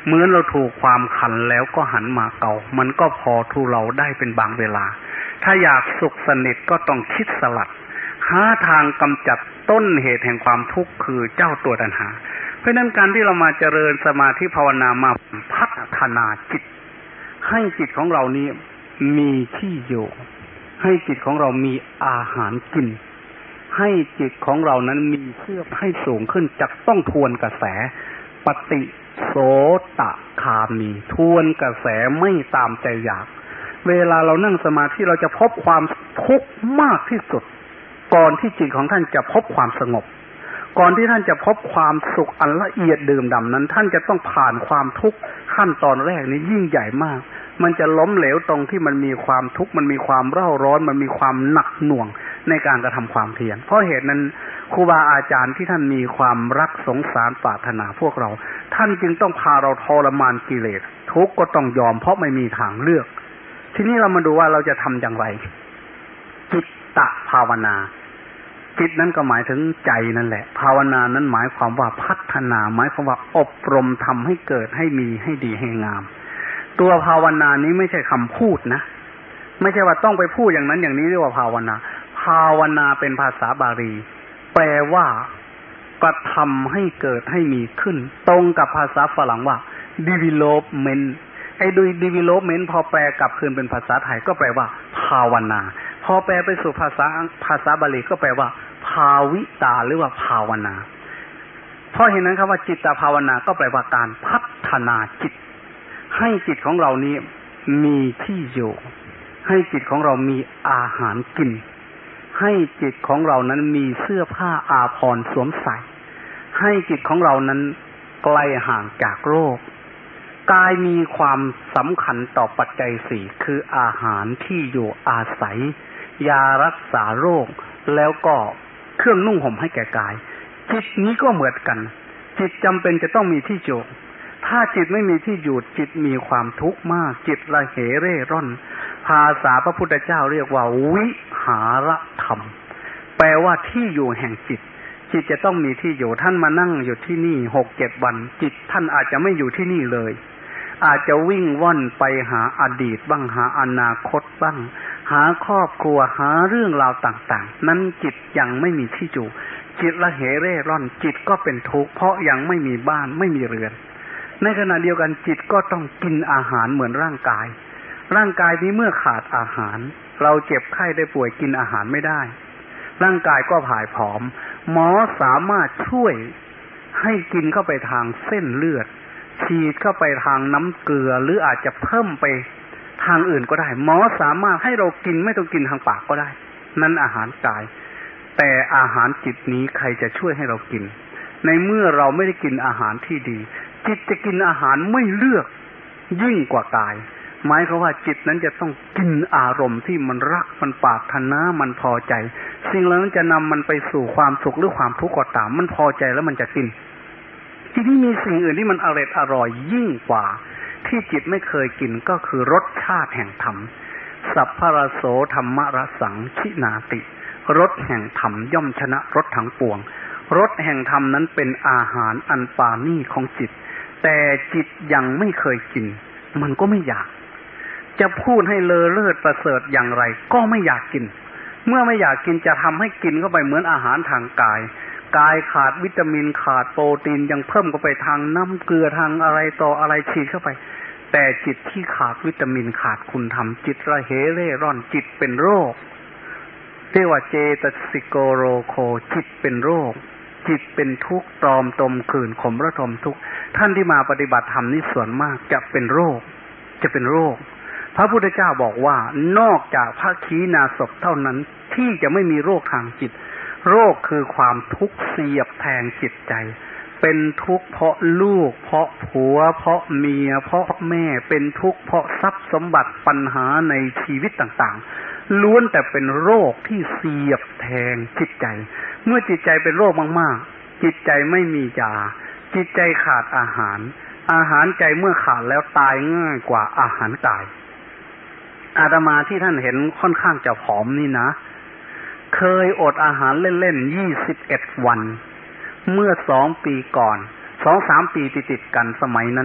เหมือนเราถูกความคันแล้วก็หันมาเกามันก็พอทุเลาได้เป็นบางเวลาถ้าอยากสุขสนิทก็ต้องคิดสลัดหาทางกำจัดต้นเหตุแห่งความทุกข์คือเจ้าตัวตัณหาเพราะนั้นการที่เรามาเจริญสมาธิภาวนามาพัฒนาจิตให้จิตของเรานี้มีที่อยู่ให้จิตของเรามีอาหารกินให้จิตของเรานั้นมีเสื้อให้สูงขึ้นจักต้องทวนกระแสปฏิโสตคามีทวนกระแสไม่ตามใจอยากเวลาเรานั่งสมาธิเราจะพบความทุกข์มากที่สุดก่อนที่จิตของท่านจะพบความสงบก่อนที่ท่านจะพบความสุขอันละเอียดดื่มด่ำนั้นท่านจะต้องผ่านความทุกข์ขั้นตอนแรกนี้ยิ่งใหญ่มากมันจะล้มเหลวตรงที่มันมีความทุกข์มันมีความเร่าร้อนมันมีความหนักหน่วงในการกระทำความเพียรเพราะเหตุนั้นครูบาอาจารย์ที่ท่านมีความรักสงสารปรารถนาพวกเราท่านจึงต้องพาเราทรมานกิเลสทุกข์ก็ต้องยอมเพราะไม่มีทางเลือกทีนี้เรามาดูว่าเราจะทำอย่างไรจิตตภาวนาจิตนั้นก็หมายถึงใจนั่นแหละภาวนานั้นหมายความว่าพัฒนาหมายความว่าอบรมทำให้เกิดให้มีให้ดีให้งามตัวภาวนานี้ไม่ใช่คำพูดนะไม่ใช่ว่าต้องไปพูดอย่างนั้นอย่างนี้เรียกว่าภาวนาภาวนาเป็นภาษาบาลีแปลว่ากระทำให้เกิดให้มีขึ้นตรงกับภาษาฝรั่งว่า development ไอ้โดย development พอแปลกลับคืนเป็นภาษาไทยก็แปลว่าภาวนาพอแปลไปสู่ภาษาบาลีก็แปลว่าภาวิตาหรือว่าภาวนาเพราะเห็นนั้นครับว่าจิตตภาวนาก็แปลว่าการพัฒนาจิตให้จิตของเรานี้มีที่อยู่ให้จิตของเรามีอาหารกินให้จิตของเรานั้นมีเสื้อผ้าอาภรณ์สวมใส่ให้จิตของเรานั้นไกลห่างจากโรคกายมีความสำคัญต่อปัจจัยสี่คืออาหารที่อยู่อาศัยยารักษาโรคแล้วก็เครื่องนุ่งห่มให้แก่กายจิตนี้ก็เหมือนกันจิตจำเป็นจะต้องมีที่อยู่ถ้าจิตไม่มีที่อยู่จิตมีความทุกข์มากจิตละเหเร่ร่อนภาษาพระพุทธเจ้าเรียกว่าวิหารธรรมแปลว่าที่อยู่แห่งจิตจิตจะต้องมีที่อยู่ท่านมานั่งอยู่ที่นี่ 6-7 วันจิตท่านอาจจะไม่อยู่ที่นี่เลยอาจจะวิ่งว่อนไปหาอดีตบ้างหาอนาคตบ้างหาครอบครัวหาเรื่องราวต่างๆนั้นจิตยังไม่มีที่อยู่จิตละเหเร่ร่อนจิตก็เป็นทุกข์เพราะยังไม่มีบ้านไม่มีเรือนในขณะเดียวกันจิตก็ต้องกินอาหารเหมือนร่างกายนี้เมื่อขาดอาหารเราเจ็บไข้ได้ป่วยกินอาหารไม่ได้ร่างกายก็ผายผอมหมอสามารถช่วยให้กินเข้าไปทางเส้นเลือดฉีดเข้าไปทางน้ำเกลือหรืออาจจะเพิ่มไปทางอื่นก็ได้หมอสามารถให้เรากินไม่ต้องกินทางปากก็ได้นั่นอาหารกายแต่อาหารจิตนี้ใครจะช่วยให้เรากินในเมื่อเราไม่ได้กินอาหารที่ดีจิตจะกินอาหารไม่เลือกยิ่งกว่ากายหมายความว่าจิตนั้นจะต้องกินอารมณ์ที่มันรักมันปรารถนามันพอใจสิ่งเหล่านั้นจะนำมันไปสู่ความสุขหรือความทุกข์ก็ตามมันพอใจแล้วมันจะกินที่นี่มีสิ่งอื่นที่มันอร่อยยิ่งกว่าที่จิตไม่เคยกินก็คือรสชาติแห่งธรรมสัพพรโสธรรมรสังชินาติรสแห่งธรรมย่อมชนะรสทั้งปวงรสแห่งธรรมนั้นเป็นอาหารอันปราณีตของจิตแต่จิตยังไม่เคยกินมันก็ไม่อยากจะพูดให้เลอเลิศประเสริฐอย่างไรก็ไม่อยากกินเมื่อไม่อยากกินจะทำให้กินเข้าไปเหมือนอาหารทางกายขาดวิตามินขาดโปรตีนยังเพิ่มเข้าไปทางน้ำเกลือทางอะไรต่ออะไรฉีดเข้าไปแต่จิตที่ขาดวิตามินขาดคุณธรรมจิตระเหเร่ร่อนจิตเป็นโรคเรียกว่าเจตสิโกโรโคจิตเป็นโรคจิตเป็นทุกข์ตรอมตมขื่นขมระทมทุกข์ท่านที่มาปฏิบัติธรรมนี่ส่วนมากจะเป็นโรคพระพุทธเจ้าบอกว่านอกจากพระขีณาสพเท่านั้นที่จะไม่มีโรคทางจิตโรคคือความทุกข์เสียบแทงจิตใจเป็นทุกข์เพราะลูกเพราะผัวเพราะเมียเพราะแม่เป็นทุกข์เพราะทรัพย์สมบัติปัญหาในชีวิตต่างๆล้วนแต่เป็นโรคที่เสียบแทงจิตใจเมื่อจิตใจเป็นโรคมากๆจิตใจไม่มียาจิตใจขาดอาหารใจเมื่อขาดแล้วตายง่ายกว่าอาหารกายอาตมาที่ท่านเห็นค่อนข้างจะผอมนี่นะเคยอดอาหารเล่นๆ21 วันเมื่อ2 ปีก่อน 2-3 ปีติดๆกันสมัยนั้น